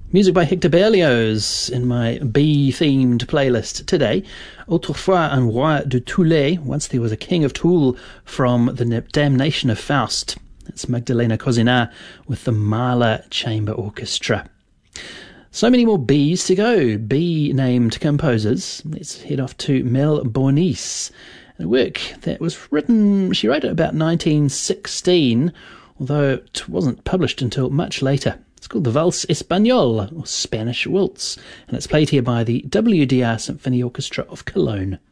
Music by Hector Berlioz in my bee-themed playlist today. Autrefois un roi de Toulon, once there was a king of Toul, from the Damnation of Faust. It's Magdalena Kozina with the Mahler Chamber Orchestra. So many more bees to go, bee-named composers. Let's head off to Mel Bonis. A work that was written, she wrote it about 1916, although it wasn't published until much later. It's called the Valse Espagnole, or Spanish Waltz, and it's played here by the WDR Symphony Orchestra of Cologne.